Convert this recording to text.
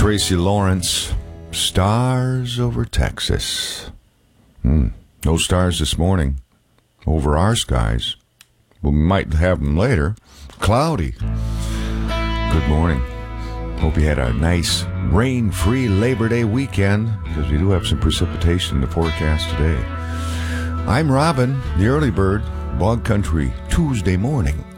Tracy Lawrence, Stars Over Texas. No stars this morning over our skies. We might have them later. Cloudy. Good morning. Hope you had a nice rain-free Labor Day weekend, because we do have some precipitation in the forecast today. I'm Robin, the early bird, Bog Country, Tuesday morning.